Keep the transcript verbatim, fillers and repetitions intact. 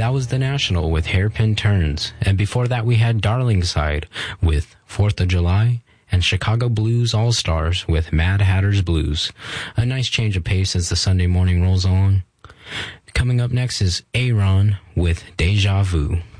That was The National with Hairpin Turns. And before that, we had Darling Side with Fourth of July, and Chicago Blues All-Stars with Mad Hatter's Blues. A nice change of pace as the Sunday morning rolls on. Coming up next is Aaron with Deja Vu.